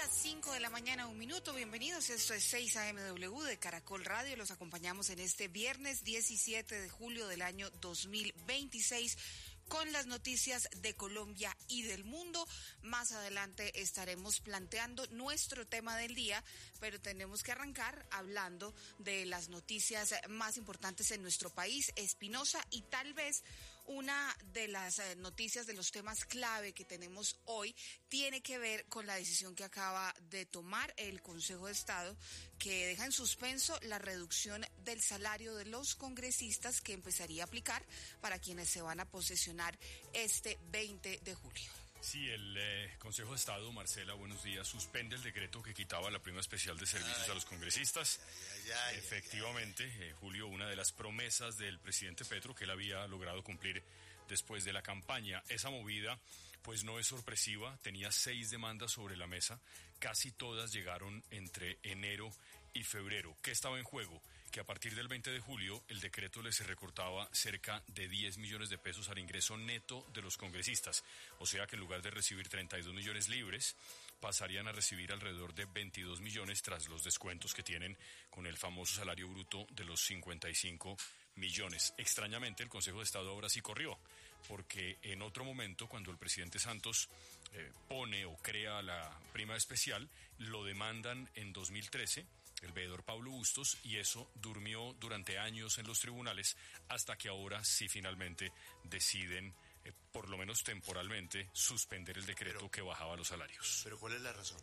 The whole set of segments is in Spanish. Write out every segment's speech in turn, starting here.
las 5 de la mañana, 1 minuto. Bienvenidos. Esto es 6 AMW de Caracol Radio. Los acompañamos en este viernes 17 de julio del año 2026 con las noticias de Colombia y del mundo. Más adelante estaremos planteando nuestro tema del día, pero tenemos que arrancar hablando de las noticias más importantes en nuestro país, Espinosa, y tal vez una de las noticias de los temas clave que tenemos hoy tiene que ver con la decisión que acaba de tomar el Consejo de Estado, que deja en suspenso la reducción del salario de los congresistas que empezaría a aplicar para quienes se van a posesionar este 20 de julio. Sí, el Consejo de Estado, Marcela, buenos días, suspende el decreto que quitaba la prima especial de servicios a los congresistas. Efectivamente, Julio, una de las promesas del presidente Petro que él había logrado cumplir después de la campaña. Esa movida, pues no es sorpresiva, tenía 6 demandas sobre la mesa, casi todas llegaron entre enero y febrero. ¿Qué estaba en juego? Que a partir del 20 de julio el decreto les recortaba cerca de 10 millones de pesos al ingreso neto de los congresistas. O sea que en lugar de recibir 32 millones libres, pasarían a recibir alrededor de 22 millones tras los descuentos que tienen con el famoso salario bruto de los 55 millones. Extrañamente, el Consejo de Estado ahora sí corrió, porque en otro momento, cuando el presidente Santos pone o crea la prima especial, lo demandan en 2013, el veedor Pablo Bustos, y eso durmió durante años en los tribunales, hasta que ahora sí finalmente deciden, por lo menos temporalmente, suspender el decreto que bajaba los salarios. ¿Pero cuál es la razón?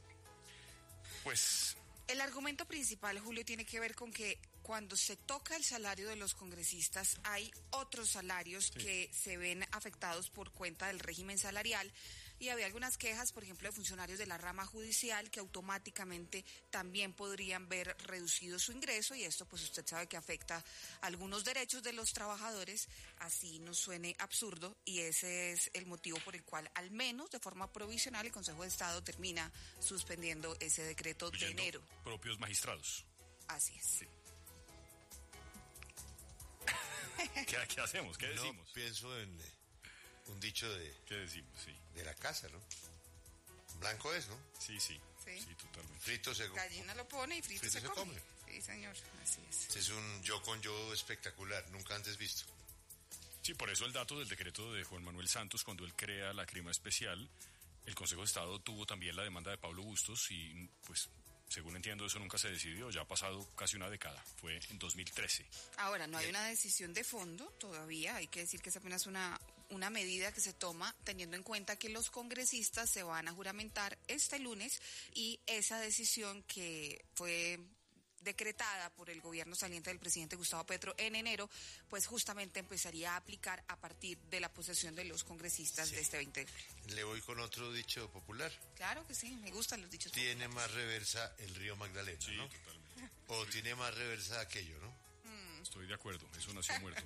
Pues el argumento principal, Julio, tiene que ver con que cuando se toca el salario de los congresistas, hay otros salarios que se ven afectados por cuenta del régimen salarial, y había algunas quejas, por ejemplo, de funcionarios de la rama judicial que automáticamente también podrían ver reducido su ingreso, y esto pues usted sabe que afecta algunos derechos de los trabajadores, así nos suene absurdo, y ese es el motivo por el cual, al menos de forma provisional, el Consejo de Estado termina suspendiendo ese decreto de enero. Propios magistrados. Así es. Sí. ¿Qué hacemos? ¿Qué decimos? No, pienso en un dicho de... ¿Qué decimos? Sí. De la casa, ¿no? Blanco es, ¿no? Sí, totalmente. Frito se... Gallina lo pone y frito se come. Sí, señor, así es. Es un yo con yo espectacular, nunca antes visto. Sí, por eso el dato del decreto de Juan Manuel Santos, cuando él crea la prima especial, el Consejo de Estado tuvo también la demanda de Pablo Bustos y, pues, según entiendo, eso nunca se decidió, ya ha pasado casi una década, fue en 2013. Ahora, no hay una decisión de fondo todavía, hay que decir que es apenas una medida que se toma teniendo en cuenta que los congresistas se van a juramentar este lunes, y esa decisión que fue decretada por el gobierno saliente del presidente Gustavo Petro en enero, pues justamente empezaría a aplicar a partir de la posesión de los congresistas de este 20 de julio. Le voy con otro dicho popular. Claro que sí, me gustan los dichos Tiene populares. Más reversa el río Magdalena, Sí, ¿no? totalmente. O tiene más reversa aquello, ¿no? Estoy de acuerdo, eso nació muerto.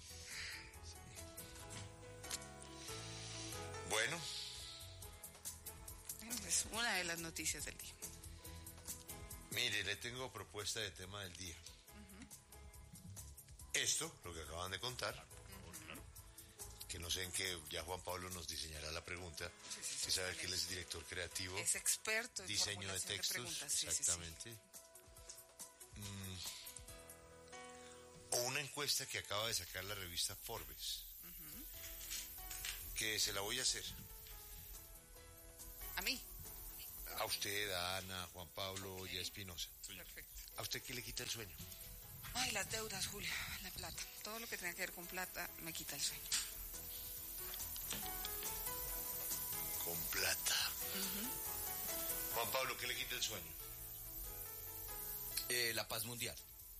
Bueno. Es una de las noticias del día. Mire, le tengo propuesta de tema del día. Esto, lo que acaban de contar, que no sé en qué, ya Juan Pablo nos diseñará la pregunta, sí, sabe que él es director creativo, es experto en diseño de textos, preguntas. exactamente. O una encuesta que acaba de sacar la revista Forbes, que se la voy a hacer. ¿A mí? A usted, a Ana, a Juan Pablo y a Espinosa. Perfecto. ¿A usted qué le quita el sueño? Ay, las deudas, Julio, la plata. Todo lo que tenga que ver con plata me quita el sueño. Con plata. Juan Pablo, ¿qué le quita el sueño? La paz mundial.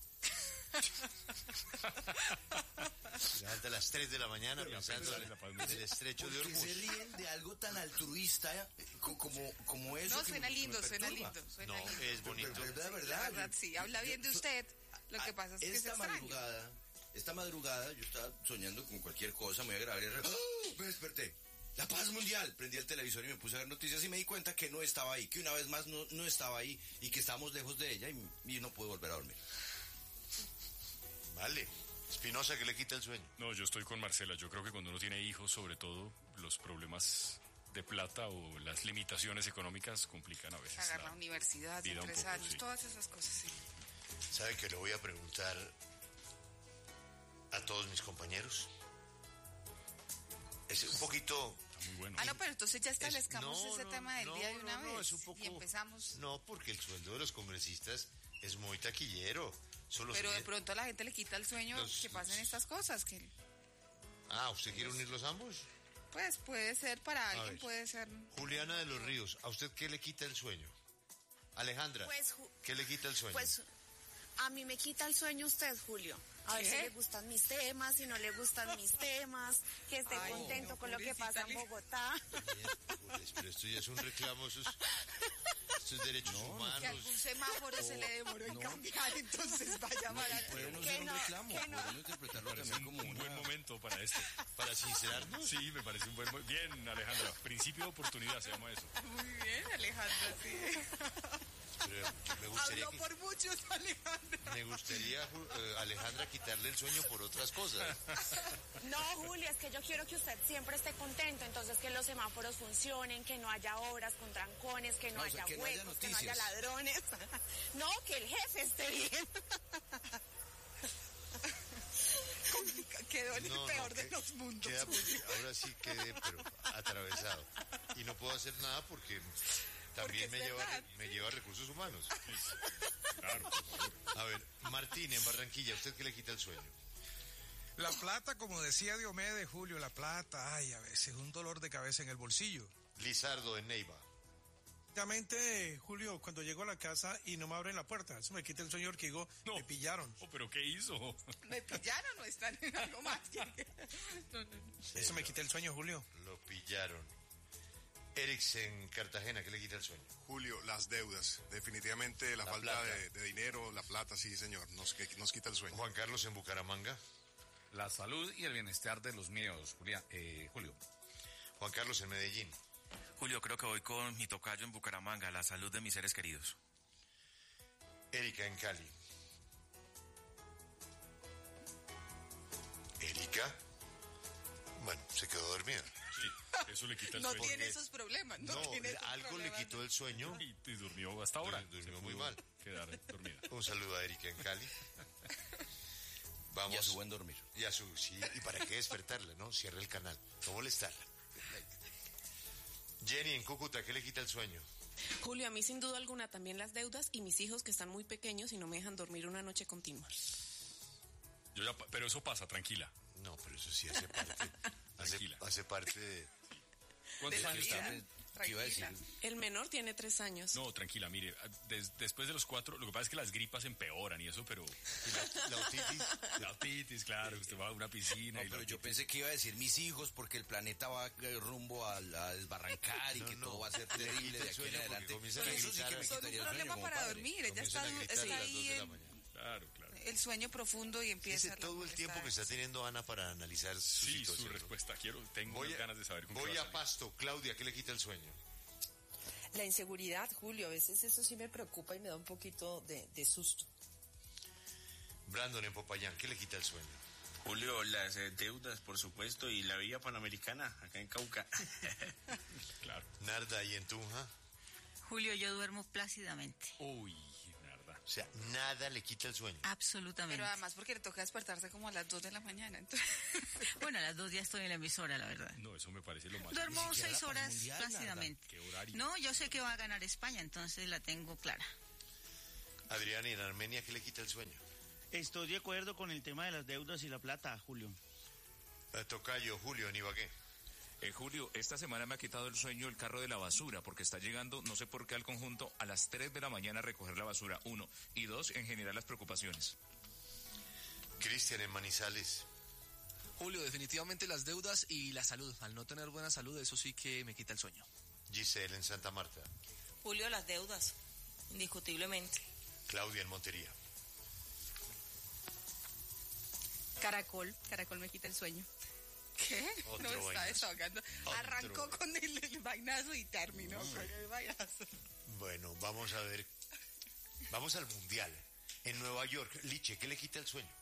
Se levanta a las 3 de la mañana pensando en el estrecho de Hormuz. Se ríen de algo tan altruista como eso. No, suena lindo. No, es bonito. La verdad, sí, habla bien de usted. Lo que pasa es que esta madrugada yo estaba soñando con cualquier cosa, me voy a grabar y me desperté. La paz mundial. Prendí el televisor y me puse a ver noticias y me di cuenta que no estaba ahí, que una vez más no estaba ahí y que estábamos lejos de ella y no pude volver a dormir. Vale. Espinosa, ¿qué le quita el sueño? No, yo estoy con Marcela. Yo creo que cuando uno tiene hijos, sobre todo, los problemas de plata o las limitaciones económicas complican a veces. Pagar la universidad de 3 años, sí. Todas esas cosas, sí. ¿Sabe que le voy a preguntar a todos mis compañeros? Es un poquito... Muy bueno. No, pero entonces ya establezcamos ese tema del día de una vez. Es un poco, y empezamos. No, porque el sueldo de los congresistas es muy taquillero. Pero de pronto a la gente le quita el sueño que pasen estas cosas. ¿Usted quiere unirlos ambos? Pues puede ser, para alguien puede ser. Juliana de los Ríos, ¿a usted qué le quita el sueño? Alejandra, pues, ¿qué le quita el sueño? Pues a mí me quita el sueño usted, Julio. A ver si le gustan mis temas, si no le gustan mis temas, que esté contento con lo que pasa en Bogotá. Pero esto ya es un reclamo, estos derechos humanos. Que algún semáforo se le demoró en cambiar, entonces va a llamar a... Puede no ser un reclamo, podemos interpretarlo también como un buen momento para esto. Para sincerarnos. Sí, me parece un buen momento. Bien, Alejandra, principio de oportunidad se llama eso. Muy bien, Alejandra, sí. Pero me gustaría habló por muchos, Alejandra. Me gustaría, Alejandra, quitarle el sueño por otras cosas. No, Julia, es que yo quiero que usted siempre esté contento, entonces que los semáforos funcionen, que no haya obras con trancones, que no haya huecos, que no haya ladrones. No, que el jefe esté bien. Quedó en el peor de los mundos. Ahora sí quedé, pero atravesado. Y no puedo hacer nada porque... También me lleva recursos humanos. Claro. A ver, Martín, en Barranquilla, ¿usted qué le quita el sueño? La plata, como decía Diomedes, Julio, la plata, a veces un dolor de cabeza en el bolsillo. Lizardo, en Neiva. Básicamente, Julio, cuando llego a la casa y no me abren la puerta, eso me quita el sueño porque digo, me pillaron. ¿Pero qué hizo? ¿Me pillaron o están en algo más? Eso me quita el sueño, Julio. Lo pillaron. Erix, en Cartagena, ¿qué le quita el sueño? Julio, las deudas. Definitivamente la falta de dinero, la plata, sí, señor, nos quita el sueño. Juan Carlos, en Bucaramanga. La salud y el bienestar de los míos, Julio. Juan Carlos, en Medellín. Julio, creo que voy con mi tocayo en Bucaramanga, la salud de mis seres queridos. Erika, en Cali. Erika. Bueno, se quedó dormida. Sí, eso le quita el sueño. No tiene esos problemas. Algo le quitó el sueño. Y durmió hasta ahora. Durmió muy mal. Quedar dormida. Un saludo a Erika en Cali. Vamos. Y a su buen dormir. Sí, y para qué despertarla, ¿no? Cierra el canal. No molestarla. Jenny, en Cúcuta, ¿qué le quita el sueño? Julio, a mí sin duda alguna también las deudas y mis hijos que están muy pequeños y no me dejan dormir una noche continua. Pero eso pasa, tranquila. No, pero eso sí hace parte. hace parte de... ¿Cuántos años está? ¿Qué iba a decir? El menor tiene 3 años. No, tranquila, mire, después de los 4, lo que pasa es que las gripas empeoran y eso, pero... La otitis. La otitis, claro, usted va a una piscina no, pero yo pensé que iba a decir mis hijos porque el planeta va rumbo a desbarrancar y que todo va a ser terrible de aquí en adelante. Eso sí que me quitaría el problema para dormir, ella está ahí en... Claro. El sueño profundo y empieza... todo el tiempo que está teniendo Ana para analizar su situación. Su respuesta. Tengo ganas de saber cómo voy a Pasto. Claudia, ¿qué le quita el sueño? La inseguridad, Julio. A veces eso sí me preocupa y me da un poquito de susto. Brandon, en Popayán, ¿qué le quita el sueño? Julio, las deudas, por supuesto, y la vía panamericana, acá en Cauca. Claro. Narda, ¿y en Tunja? Julio, yo duermo plácidamente. Uy. O sea, nada le quita el sueño. Absolutamente. Pero además porque le toca despertarse como a las 2 de la mañana. Entonces... Bueno, a las 2 ya estoy en la emisora, la verdad. No, eso me parece lo más... Duermo 6 horas plácidamente. ¿Qué horario? No, yo sé que va a ganar España, entonces la tengo clara. Adrián, ¿y en Armenia qué le quita el sueño? Estoy de acuerdo con el tema de las deudas y la plata, Julio. Tocayo, Julio, en Ibagué. Julio, esta semana me ha quitado el sueño el carro de la basura, porque está llegando, no sé por qué, al conjunto a las 3 de la mañana a recoger la basura, 1. Y 2, en general las preocupaciones. Cristian, en Manizales. Julio, definitivamente las deudas y la salud. Al no tener buena salud, eso sí que me quita el sueño. Giselle, en Santa Marta. Julio, las deudas, indiscutiblemente. Claudia, en Montería. Caracol me quita el sueño. ¿Qué? Otro no está vainazo. desahogando. Arrancó con el vainazo y terminó con el vainazo. Bueno, vamos a ver. Vamos al Mundial. En Nueva York. Liche, ¿qué le quita el sueño?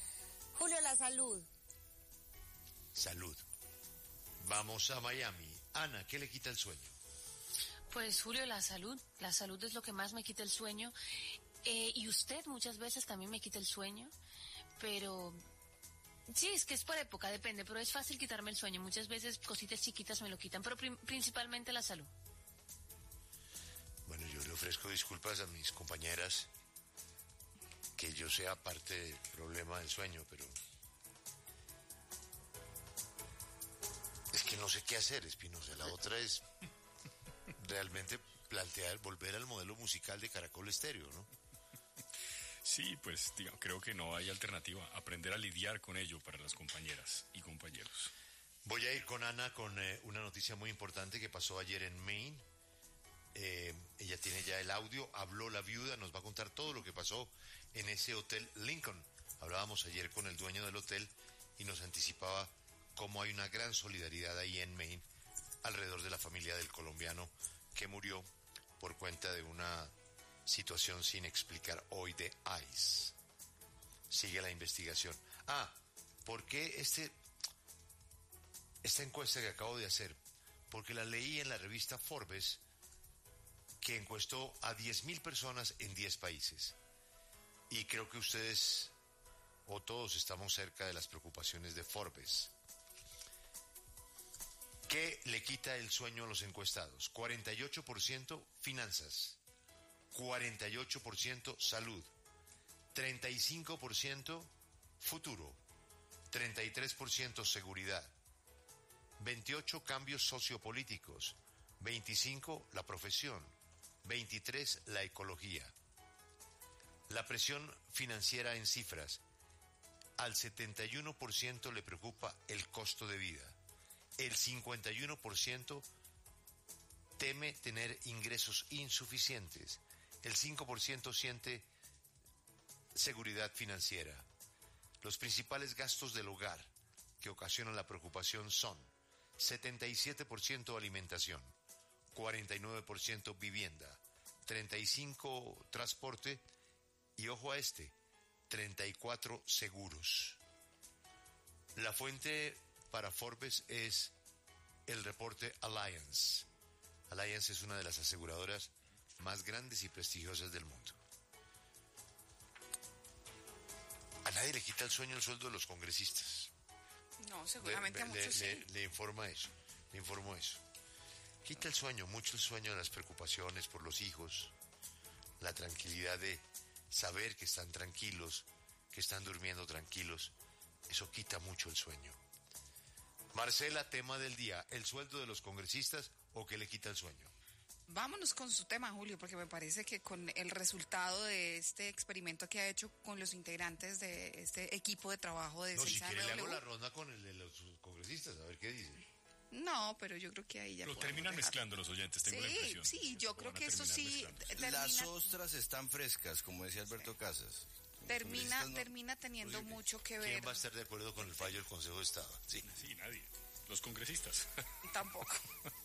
Julio, la salud. Salud. Vamos a Miami. Ana, ¿qué le quita el sueño? Pues Julio, la salud es lo que más me quita el sueño, y usted muchas veces también me quita el sueño, pero sí, es que es por época, depende, pero es fácil quitarme el sueño, muchas veces cositas chiquitas me lo quitan, pero principalmente la salud. Bueno, yo le ofrezco disculpas a mis compañeras que yo sea parte del problema del sueño, pero es que no sé qué hacer, Espinosa. La otra es realmente plantear, volver al modelo musical de Caracol Estéreo, ¿no? Sí, pues digamos, creo que no hay alternativa. Aprender a lidiar con ello para las compañeras y compañeros. Voy a ir con Ana con una noticia muy importante que pasó ayer en Maine. Ella tiene ya el audio, habló la viuda, nos va a contar todo lo que pasó en ese hotel Lincoln. Hablábamos ayer con el dueño del hotel y nos anticipaba cómo hay una gran solidaridad ahí en Maine alrededor de la familia del colombiano que murió por cuenta de una situación sin explicar hoy de ICE. Sigue la investigación. ¿Por qué esta encuesta que acabo de hacer? Porque la leí en la revista Forbes, que encuestó a 10.000 personas en 10 países. Y creo que ustedes o todos estamos cerca de las preocupaciones de Forbes. ¿Qué le quita el sueño a los encuestados? 48% finanzas, 48% salud, 35% futuro, 33% seguridad, 28% cambios sociopolíticos, 25% la profesión, 23% la ecología. La presión financiera en cifras. Al 71% le preocupa el costo de vida. El 51% teme tener ingresos insuficientes. El 5% siente seguridad financiera. Los principales gastos del hogar que ocasionan la preocupación son 77% alimentación, 49% vivienda, 35% transporte y, ojo a 34% seguros. La fuente para Forbes es el reporte Allianz. Allianz es una de las aseguradoras más grandes y prestigiosas del mundo. A nadie le quita el sueño el sueldo de los congresistas. No, seguramente a muchos sí. Le informo eso. Quita el sueño, mucho el sueño de las preocupaciones por los hijos, la tranquilidad de saber que están tranquilos, que están durmiendo tranquilos. Eso quita mucho el sueño. Marcela, tema del día, ¿el sueldo de los congresistas o qué le quita el sueño? Vámonos con su tema, Julio, porque me parece que con el resultado de este experimento que ha hecho con los integrantes de este equipo de trabajo de 6 si quiere le hago la ronda con el de los congresistas, a ver qué dicen. No, pero yo creo que ahí ya lo terminan mezclando los oyentes, tengo la impresión. Sí, yo creo que eso sí las ostras están frescas, como decía Alberto Casas. Termina teniendo mucho que ver. ¿Quién va a estar de acuerdo con el fallo del Consejo de Estado? Sí, nadie. Los congresistas. Tampoco.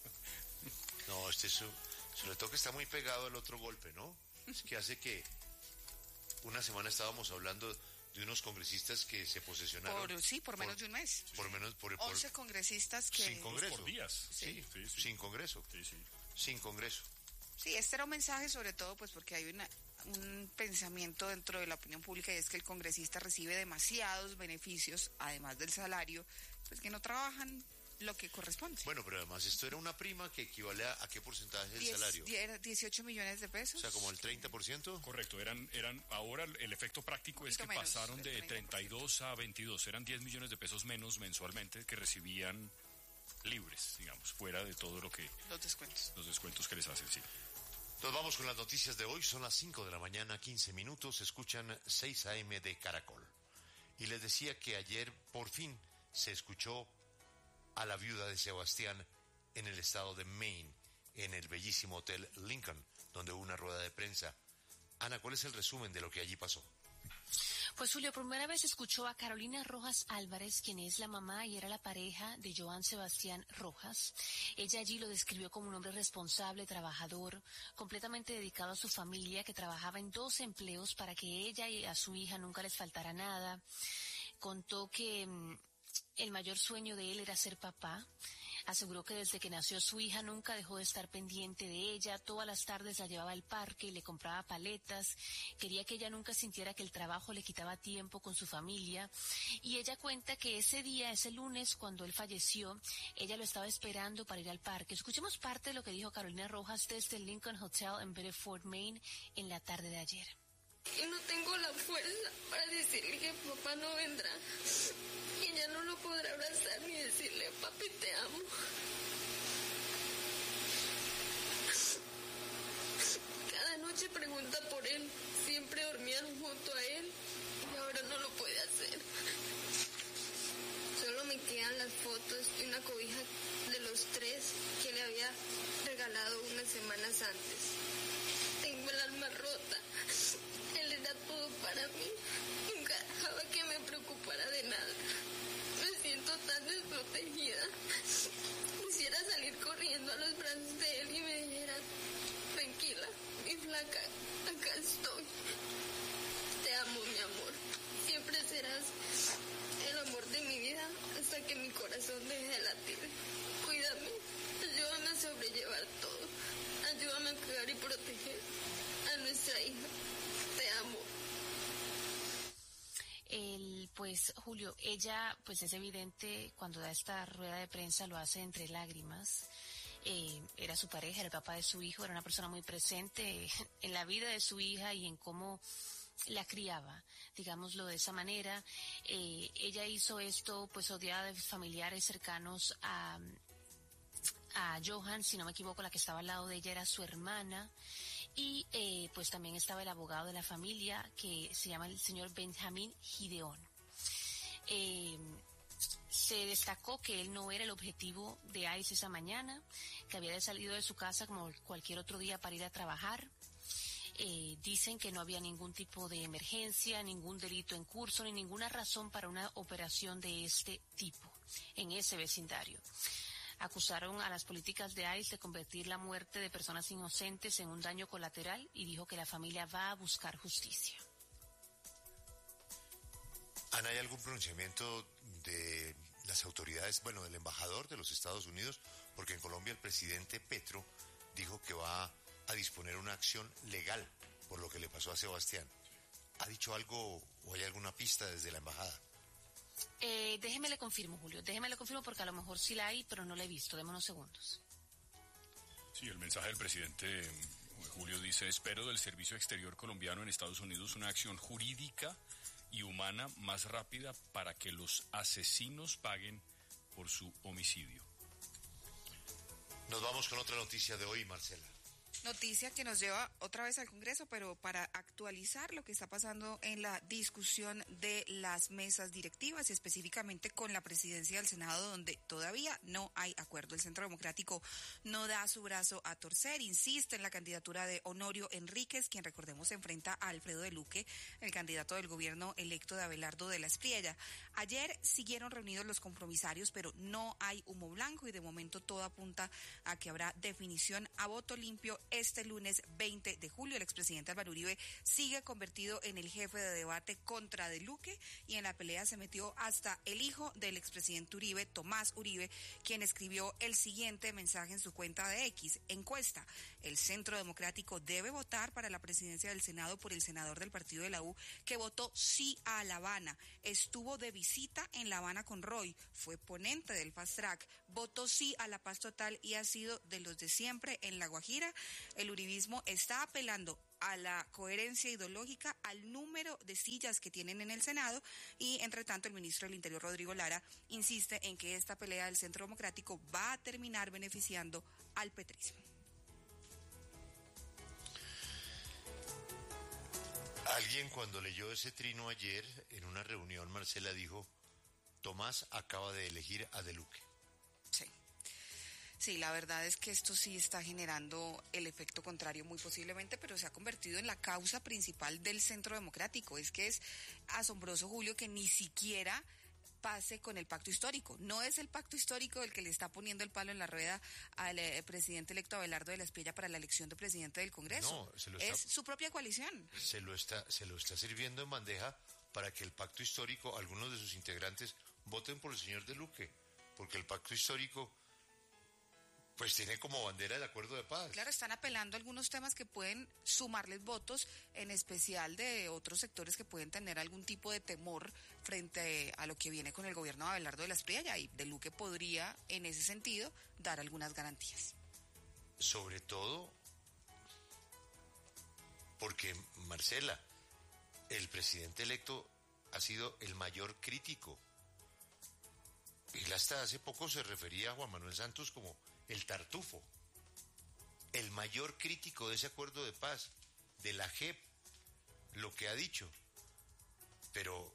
No, sobre todo que está muy pegado al otro golpe, ¿no? Es que hace que una semana estábamos hablando de unos congresistas que se posesionaron. Por menos de un mes. Por 11 congresistas que... Sin Congreso. Por días. Sí. Sin Congreso. Sin Congreso. Sí, este era un mensaje sobre todo pues porque hay un pensamiento dentro de la opinión pública y es que el congresista recibe demasiados beneficios, además del salario, pues que no trabajan lo que corresponde. Bueno, pero además esto era una prima que equivale a qué porcentaje del salario. 18 millones de pesos. O sea, como el 30%. Correcto, eran ahora el efecto práctico es que menos, pasaron de 32 a 22, eran 10 millones de pesos menos mensualmente que recibían libres, digamos, fuera de todo lo que... Los descuentos que les hacen, sí. Nos vamos con las noticias de hoy, son las 5 de la mañana, 15 minutos, escuchan 6 AM de Caracol. Y les decía que ayer por fin se escuchó a la viuda de Sebastián en el estado de Maine, en el bellísimo hotel Lincoln, donde hubo una rueda de prensa. Ana, ¿cuál es el resumen de lo que allí pasó? Pues Julio, primera vez escuchó a Carolina Rojas Álvarez, quien es la mamá y era la pareja de Joan Sebastián Rojas. Ella allí lo describió como un hombre responsable, trabajador, completamente dedicado a su familia, que trabajaba en 2 empleos para que ella y a su hija nunca les faltara nada. Contó que el mayor sueño de él era ser papá. Aseguró que desde que nació su hija nunca dejó de estar pendiente de ella, todas las tardes la llevaba al parque y le compraba paletas, quería que ella nunca sintiera que el trabajo le quitaba tiempo con su familia, y ella cuenta que ese día, ese lunes, cuando él falleció, ella lo estaba esperando para ir al parque. Escuchemos parte de lo que dijo Carolina Rojas desde el Lincoln Hotel en Bedford, Maine, en la tarde de ayer. Y no tengo la fuerza para decirle que papá no vendrá. Y ya no lo podrá abrazar ni decirle, papi, te amo. Cada noche pregunta por él. Siempre dormían junto a él. Y ahora no lo puede hacer. Solo me quedan las fotos y una cobija de los 3 que le había regalado unas semanas antes. Tengo el alma rota. Él era todo para mí. Nunca dejaba que me preocupara de nada. Me siento tan desprotegida. Quisiera salir corriendo a los brazos de él y me dijera, tranquila, mi flaca, acá estoy. Te amo, mi amor. Siempre serás el amor de mi vida hasta que mi corazón deje de latir. Cuídame, ayúdame a sobrellevar todo. Ayúdame a cuidar y proteger a nuestra hija. Te amo. Pues Julio, ella, pues es evidente, cuando da esta rueda de prensa lo hace entre lágrimas. Era su pareja, era el papá de su hijo, era una persona muy presente en la vida de su hija y en cómo la criaba, digámoslo de esa manera. Ella hizo esto pues odiada de familiares cercanos a Johan, si no me equivoco, la que estaba al lado de ella era su hermana. Y pues también estaba el abogado de la familia, que se llama el señor Benjamín Gideón. Se destacó que él no era el objetivo de ICE esa mañana, que había salido de su casa como cualquier otro día para ir a trabajar. Dicen que no había ningún tipo de emergencia, ningún delito en curso, ni ninguna razón para una operación de este tipo en ese vecindario. Acusaron a las políticas de ICE de convertir la muerte de personas inocentes en un daño colateral y dijo que la familia va a buscar justicia. Ana, ¿hay algún pronunciamiento de las autoridades, del embajador de los Estados Unidos? Porque en Colombia el presidente Petro dijo que va a disponer una acción legal por lo que le pasó a Sebastián. ¿Ha dicho algo o hay alguna pista desde la embajada? Déjeme le confirmo, Julio, porque a lo mejor sí la hay, pero no la he visto. Deme unos segundos. Sí, el mensaje del presidente Julio dice: espero del Servicio Exterior colombiano en Estados Unidos una acción jurídica y humana más rápida para que los asesinos paguen por su homicidio. Nos vamos con otra noticia de hoy, Marcela. Noticia que nos lleva otra vez al Congreso, pero para actualizar lo que está pasando en la discusión de las mesas directivas y específicamente con la presidencia del Senado, donde todavía no hay acuerdo. El Centro Democrático no da su brazo a torcer, insiste en la candidatura de Honorio Enríquez, quien, recordemos, se enfrenta a Alfredo de Luque, el candidato del gobierno electo de Abelardo de la Espriella. Ayer siguieron reunidos los compromisarios, pero no hay humo blanco y de momento todo apunta a que habrá definición a voto limpio este lunes 20 de julio. El expresidente Álvaro Uribe sigue convertido en el jefe de debate contra de Luque y en la pelea se metió hasta el hijo del expresidente Uribe, Tomás Uribe, quien escribió el siguiente mensaje en su cuenta de X. Encuesta: el Centro Democrático debe votar para la presidencia del Senado por el senador del partido de la U que votó sí a La Habana. Estuvo de visita en La Habana con Roy, fue ponente del Fast Track, votó sí a la paz total y ha sido de los de siempre en La Guajira. El uribismo está apelando a la coherencia ideológica, al número de sillas que tienen en el Senado y, entre tanto, el ministro del Interior, Rodrigo Lara, insiste en que esta pelea del Centro Democrático va a terminar beneficiando al petrismo. Alguien, cuando leyó ese trino ayer en una reunión, Marcela, dijo: Tomás acaba de elegir a De Luque. Sí, la verdad es que esto sí está generando el efecto contrario muy posiblemente, pero se ha convertido en la causa principal del Centro Democrático. Es que es asombroso, Julio, que ni siquiera pase con el pacto histórico. No es el pacto histórico el que le está poniendo el palo en la rueda al presidente electo Abelardo de la Espriella para la elección de presidente del Congreso. No, es su propia coalición. Se lo está sirviendo en bandeja para que el pacto histórico, algunos de sus integrantes voten por el señor de Luque, porque el pacto histórico pues tiene como bandera el acuerdo de paz. Claro, están apelando a algunos temas que pueden sumarles votos, en especial de otros sectores que pueden tener algún tipo de temor frente a lo que viene con el gobierno de Abelardo de la Espriella, y de Luque podría, en ese sentido, dar algunas garantías. Sobre todo porque, Marcela, el presidente electo ha sido el mayor crítico. Él hasta hace poco se refería a Juan Manuel Santos como el tartufo, el mayor crítico de ese acuerdo de paz, de la JEP, lo que ha dicho. Pero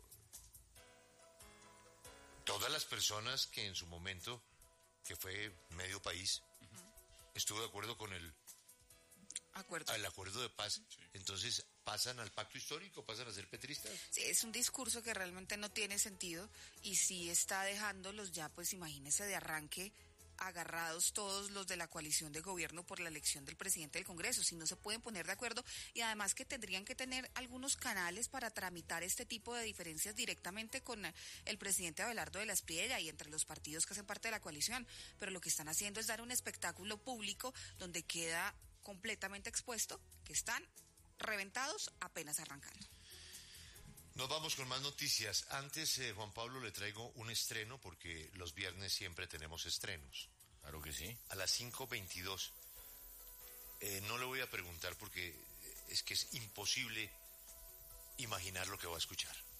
todas las personas que en su momento, que fue medio país, estuvo de acuerdo con el acuerdo de paz, sí. Entonces pasan al pacto histórico, pasan a ser petristas. Sí, es un discurso que realmente no tiene sentido y sí está dejándolos ya, pues imagínese, de arranque agarrados todos los de la coalición de gobierno por la elección del presidente del Congreso, si no se pueden poner de acuerdo, y además que tendrían que tener algunos canales para tramitar este tipo de diferencias directamente con el presidente Abelardo de la Espriella y entre los partidos que hacen parte de la coalición, pero lo que están haciendo es dar un espectáculo público donde queda completamente expuesto que están reventados apenas arrancando. Nos vamos con más noticias. Antes, Juan Pablo, le traigo un estreno porque los viernes siempre tenemos estrenos. Claro que sí. A las 5:22. No le voy a preguntar porque es que es imposible imaginar lo que va a escuchar.